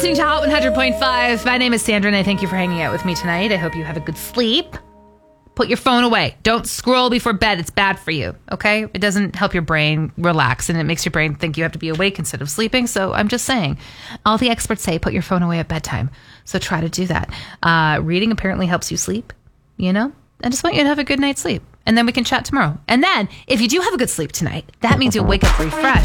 listening to Hot 100.5. My name is Sandra, and I thank you for hanging out with me tonight. I hope you have a good sleep. Put your phone away. Don't scroll before bed. It's bad for you, okay? It doesn't help your brain relax, and it makes your brain think you have to be awake instead of sleeping. So I'm just saying, all the experts say put your phone away at bedtime. So try to do that. Reading apparently helps you sleep, you know? I just want you to have a good night's sleep. And then we can chat tomorrow. And then, if you do have a good sleep tonight, that means you'll wake up refreshed.